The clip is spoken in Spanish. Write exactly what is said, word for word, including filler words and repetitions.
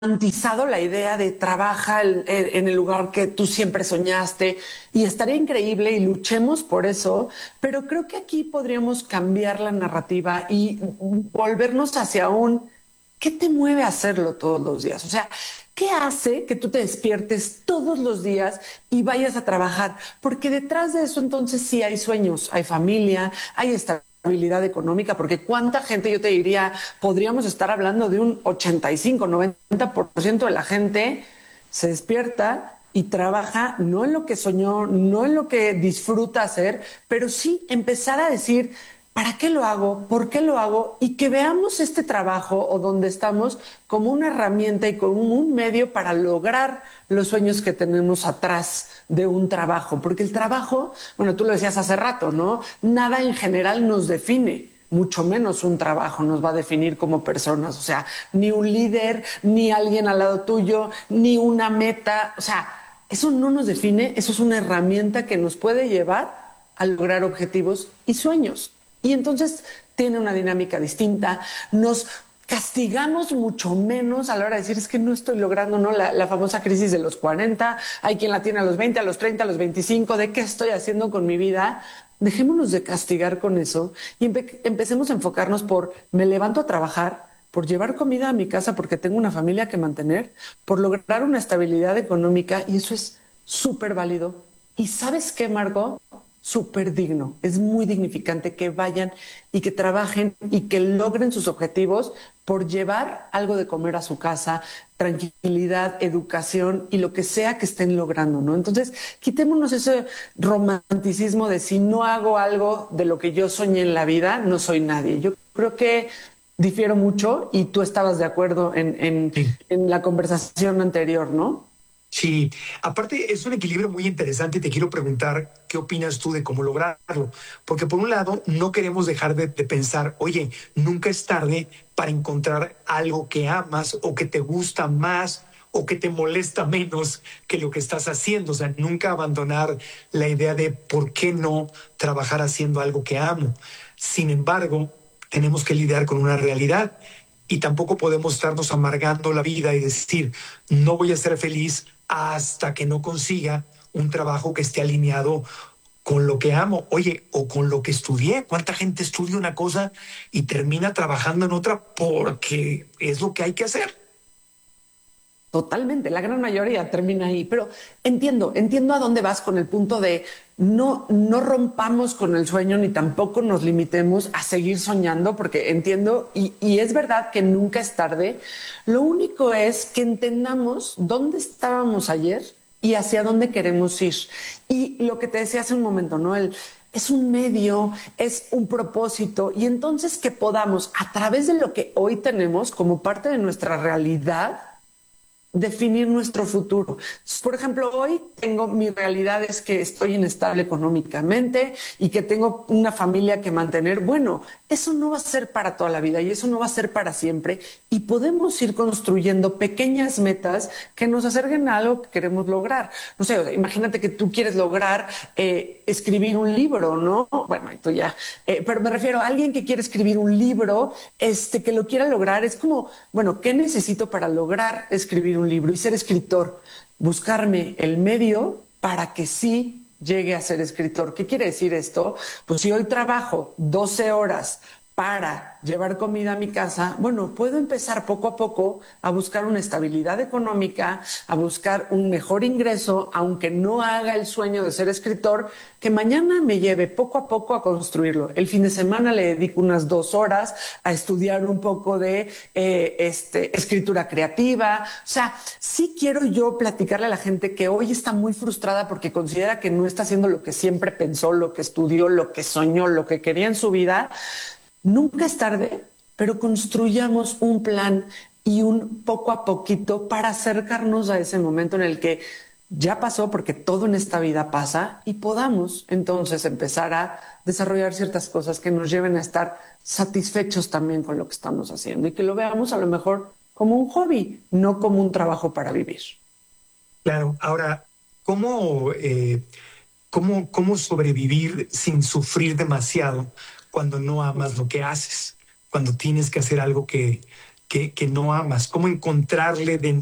romantizado la idea de trabaja en, en el lugar que tú siempre soñaste y estaría increíble y luchemos por eso, pero creo que aquí podríamos cambiar la narrativa y volvernos hacia un ¿qué te mueve a hacerlo todos los días? O sea, ¿qué hace que tú te despiertes todos los días y vayas a trabajar? Porque detrás de eso entonces sí hay sueños, hay familia, hay estabilidad económica, porque cuánta gente, yo te diría, podríamos estar hablando de un ochenta y cinco, noventa por ciento de la gente se despierta y trabaja no en lo que soñó, no en lo que disfruta hacer, pero sí empezar a decir, ¿para qué lo hago? ¿Por qué lo hago? Y que veamos este trabajo o donde estamos como una herramienta y como un medio para lograr los sueños que tenemos atrás de un trabajo. Porque el trabajo, bueno, tú lo decías hace rato, ¿no? Nada en general nos define. Mucho menos un trabajo nos va a definir como personas. O sea, ni un líder, ni alguien al lado tuyo, ni una meta. O sea, eso no nos define, eso es una herramienta que nos puede llevar a lograr objetivos y sueños. Y entonces tiene una dinámica distinta, nos castigamos mucho menos a la hora de decir es que no estoy logrando, ¿no? La, la famosa crisis de los cuarenta, hay quien la tiene a los veinte, a los treinta, a los veinticinco, ¿de qué estoy haciendo con mi vida? Dejémonos de castigar con eso y empe empecemos a enfocarnos por me levanto a trabajar, por llevar comida a mi casa porque tengo una familia que mantener, por lograr una estabilidad económica y eso es súper válido. ¿Y sabes qué, Margot? Súper digno, es muy dignificante que vayan y que trabajen y que logren sus objetivos por llevar algo de comer a su casa, tranquilidad, educación y lo que sea que estén logrando, ¿no? Entonces, quitémonos ese romanticismo de si no hago algo de lo que yo soñé en la vida, no soy nadie. Yo creo que difiero mucho y tú estabas de acuerdo en, en, Sí. en la conversación anterior, ¿no? Sí, aparte es un equilibrio muy interesante y te quiero preguntar qué opinas tú de cómo lograrlo. Porque por un lado, no queremos dejar de, de pensar, oye, nunca es tarde para encontrar algo que amas o que te gusta más o que te molesta menos que lo que estás haciendo. O sea, nunca abandonar la idea de por qué no trabajar haciendo algo que amo. Sin embargo, tenemos que lidiar con una realidad y tampoco podemos estarnos amargando la vida y decir, no voy a ser feliz hasta que no consiga un trabajo que esté alineado con lo que amo, oye, o con lo que estudié. ¿Cuánta gente estudia una cosa y termina trabajando en otra porque es lo que hay que hacer? Totalmente, la gran mayoría termina ahí, pero entiendo, entiendo a dónde vas con el punto de no, no rompamos con el sueño ni tampoco nos limitemos a seguir soñando, porque entiendo, y, y es verdad que nunca es tarde, lo único es que entendamos dónde estábamos ayer y hacia dónde queremos ir. Y lo que te decía hace un momento, ¿no? El, es un medio, es un propósito, y entonces que podamos, a través de lo que hoy tenemos como parte de nuestra realidad, definir nuestro futuro. Por ejemplo, hoy tengo mi realidad es que estoy inestable económicamente y que tengo una familia que mantener. Bueno, eso no va a ser para toda la vida y eso no va a ser para siempre y podemos ir construyendo pequeñas metas que nos acerquen a algo que queremos lograr. No sé, imagínate que tú quieres lograr eh, escribir un libro, ¿no? Bueno, esto ya, eh, pero me refiero a alguien que quiere escribir un libro, este, que lo quiera lograr. Es como, bueno, ¿qué necesito para lograr escribir un libro y ser escritor? Buscarme el medio para que sí llegue a ser escritor. ¿Qué quiere decir esto? Pues si hoy trabajo doce horas para llevar comida a mi casa, bueno, puedo empezar poco a poco a buscar una estabilidad económica, a buscar un mejor ingreso, aunque no haga el sueño de ser escritor, que mañana me lleve poco a poco a construirlo. El fin de semana le dedico unas dos horas a estudiar un poco de eh, este, escritura creativa. O sea, sí quiero yo platicarle a la gente que hoy está muy frustrada porque considera que no está haciendo lo que siempre pensó, lo que estudió, lo que soñó, lo que quería en su vida. Nunca es tarde, pero construyamos un plan y un poco a poquito para acercarnos a ese momento en el que ya pasó, porque todo en esta vida pasa, y podamos entonces empezar a desarrollar ciertas cosas que nos lleven a estar satisfechos también con lo que estamos haciendo y que lo veamos a lo mejor como un hobby, no como un trabajo para vivir. Claro, ahora, ¿cómo, eh, cómo, cómo sobrevivir sin sufrir demasiado cuando no amas lo que haces? Cuando tienes que hacer algo que, que, que no amas, cómo encontrarle de,